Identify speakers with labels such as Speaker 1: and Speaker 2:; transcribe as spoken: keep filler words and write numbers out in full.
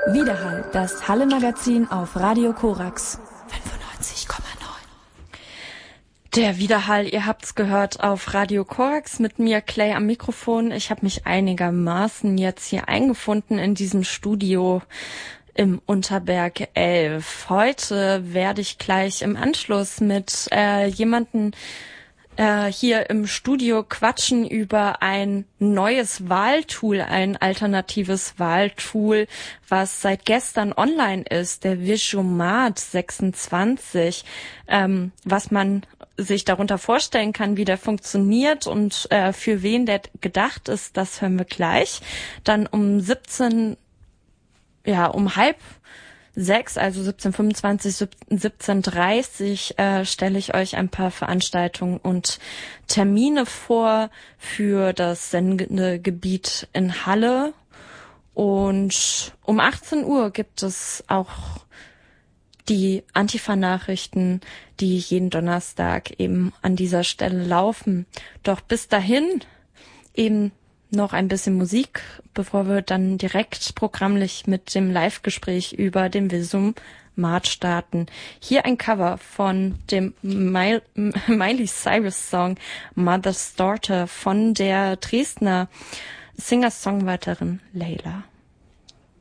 Speaker 1: Widerhall, das Halle-Magazin auf Radio Korax fünfundneunzig Komma neun.
Speaker 2: Der Widerhall, ihr habt's gehört, auf Radio Korax mit mir, Clay, am Mikrofon. Ich habe mich einigermaßen jetzt hier eingefunden in diesem Studio im Unterberg elf. Heute werde ich gleich im Anschluss mit äh, jemanden äh, hier im Studio quatschen über ein neues Wahltool, ein alternatives Wahltool, was seit gestern online ist, der Visumat sechsundzwanzig, ähm, was man sich darunter vorstellen kann, wie der funktioniert und äh, für wen der gedacht ist, das hören wir gleich. Dann um siebzehn, ja, um halb sechs, also siebzehn fünfundzwanzig, siebzehn dreißig, äh, stelle ich euch ein paar Veranstaltungen und Termine vor für das Sendegebiet in Halle. Und um achtzehn Uhr gibt es auch die Antifa-Nachrichten, die jeden Donnerstag eben an dieser Stelle laufen. Doch bis dahin eben noch ein bisschen Musik, bevor wir dann direkt programmlich mit dem Live-Gespräch über den Visumat starten. Hier ein Cover von dem Miley, Miley Cyrus-Song Mother's Daughter von der Dresdner Singer-Songwriterin Layla.